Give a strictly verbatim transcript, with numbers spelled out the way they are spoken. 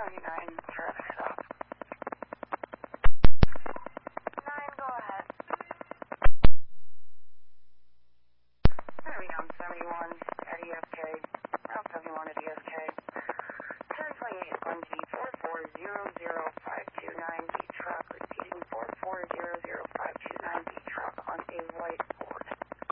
seventy-nine traffic stop. nine, go ahead. There we go, seventy-one at E F K. Route seventy-one at E F K. ten twenty-eight Bungie four four zero